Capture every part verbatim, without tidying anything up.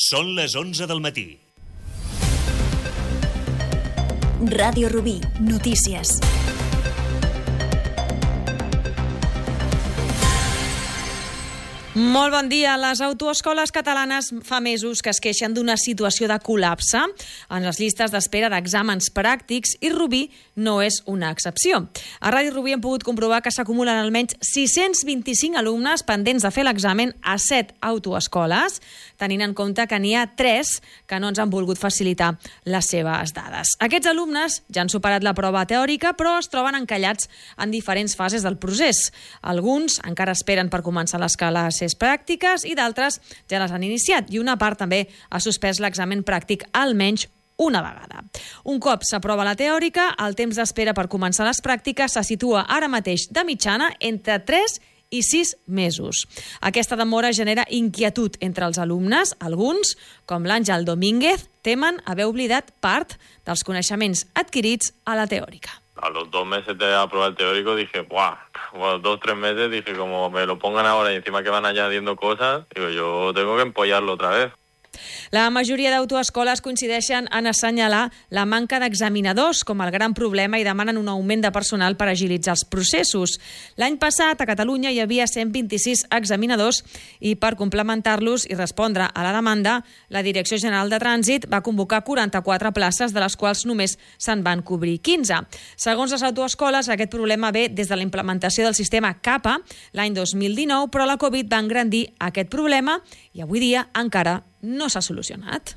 Són les onze del matí. Ràdio Rubí, notícies. Molt bon dia. Les autoescoles catalanes fa mesos que es queixen d'una situació de col·lapse en les llistes d'espera d'exàmens pràctics i Rubí no és una excepció. A Ràdio Rubí hem pogut comprovar que s'acumulen almenys sis-cents vint-i-cinc alumnes pendents de fer l'examen a set autoescoles, tenint en compte que n'hi ha tres que no ens han volgut facilitar les seves dades. Aquests alumnes ja han superat la prova teòrica, però es troben encallats en diferents fases del procés. Alguns encara esperen per començar les classes pràctiques i d'altres ja les han iniciat, i una part també ha suspès l'examen pràctic almenys una vegada. Un cop s'aprova la teòrica, el temps d'espera per començar les pràctiques se situa ara mateix de mitjana entre tres i sis mesos. Aquesta demora genera inquietud entre els alumnes. Alguns, com l'Àngel Domínguez, temen haver oblidat part dels coneixements adquirits a la teòrica. A los dos meses de aprobar el teórico dije, ¡buah! Bueno, dos, tres meses, dije, como me lo pongan ahora y encima que van añadiendo cosas, digo, yo tengo que empollarlo otra vez. La majoria d'autoescoles coincideixen en assenyalar la manca d'examinadors com el gran problema i demanen un augment de personal per agilitzar els processos. L'any passat a Catalunya hi havia cent vint-i-sis examinadors i per complementar-los i respondre a la demanda, la Direcció General de Trànsit va convocar quaranta-quatre places, de les quals només se'n van cobrir quinze. Segons les autoescoles, aquest problema ve des de la implementació del sistema CAPA l'any dos mil dinou, però la Covid va engrandir aquest problema i avui dia encara no s'ha solucionat.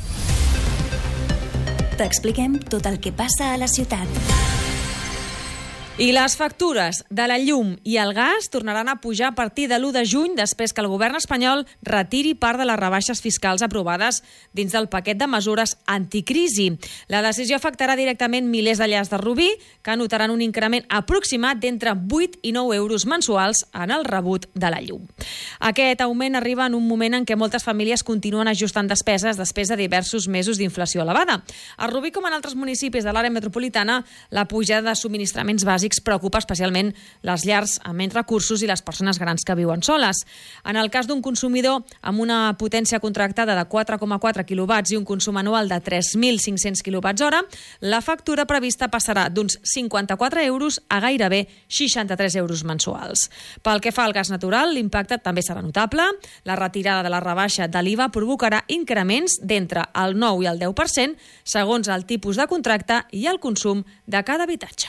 T'expliquem tot el que passa a la ciutat. I les factures de la llum i el gas tornaran a pujar a partir de l'u de juny després que el govern espanyol retiri part de les rebaixes fiscals aprovades dins del paquet de mesures anticrisi. La decisió afectarà directament milers de llars de Rubí que notaran un increment aproximat d'entre vuit i nou euros mensuals en el rebut de la llum. Aquest augment arriba en un moment en què moltes famílies continuen ajustant despeses després de diversos mesos d'inflació elevada. A Rubí, com en altres municipis de l'àrea metropolitana, la pujada de subministraments bàsics preocupa especialment les llars amb menys recursos i les persones grans que viuen soles. En el cas d'un consumidor amb una potència contractada de quatre coma quatre quilowatts i un consum anual de tres mil cinc-cents quilowatts hora, la factura prevista passarà d'uns cinquanta-quatre euros a gairebé seixanta-tres euros mensuals. Pel que fa al gas natural, l'impacte també serà notable. La retirada de la rebaixa de l'I V A provocarà increments d'entre el nou i el deu per cent segons el tipus de contracte i el consum de cada habitatge.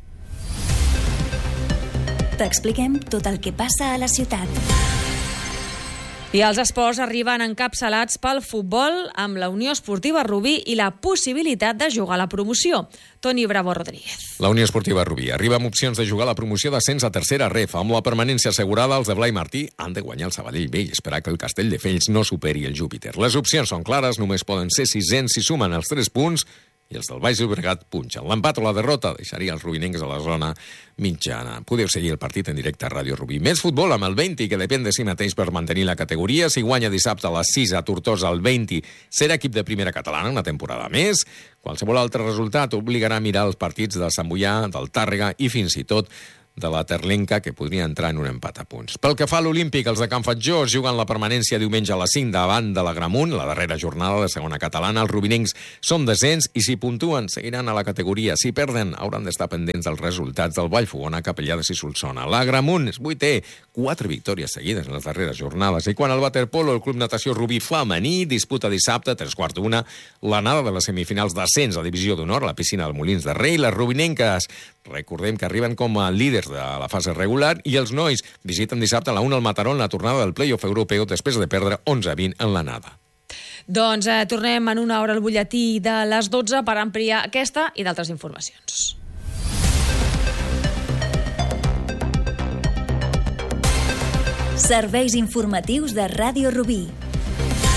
T'expliquem tot el que passa a la ciutat. I els esports arriben encapçalats pel futbol amb la Unió Esportiva Rubí i la possibilitat de jugar a la promoció. Toni Bravo Rodríguez. La Unió Esportiva Rubí arriba amb opcions de jugar a la promoció d'ascens a tercera ref. Amb la permanència assegurada, els de Blai Martí han de guanyar el Sabadell B i esperar que el Castelldefels no superi el Júpiter. Les opcions són clares, només poden ser sisens si sumen els tres punts i els del Baix Llobregat punxen. L'empat o la derrota deixaria els rubinencs a la zona mitjana. Podeu seguir el partit en directe a Ràdio Rubí. Més futbol amb el Venti, que depèn de si mateix per mantenir la categoria. Si guanya dissabte a les sis a Tortosa, el Venti serà equip de primera catalana una temporada més. Qualsevol altre resultat obligarà a mirar els partits del Sant Boià, del Tàrrega i fins i tot de la Terlenca, que podria entrar en un empat a punts. Pel que fa a l'Olímpic, els de Can Fatjós juguen la permanència diumenge a les cinc davant de l'Agramunt, la darrera jornada de segona catalana. Els rubinencs són descens i si puntuen seguiran a la categoria. Si perden, hauran d'estar pendents dels resultats del Vallfogona, Capellades i Solsona. L'Agramunt és vuitè, quatre victòries seguides en les darreres jornades. I quan el waterpolo, el Club Natació Rubí femení disputa dissabte, tres quarts d'una, l'anada de les semifinals d'ascens a Divisió d'Honor a la piscina del Molins de Rei. Les rubinenques, recordem que arriben com a líders de la fase regular, i els nois visiten dissabte a la una al Mataró en la tornada del play-off europeu després de perdre onze a vint en l'anada. Doncs eh, tornem en una hora al butlletí de les dotze per ampliar aquesta i d'altres informacions. Serveis informatius de Ràdio Rubí.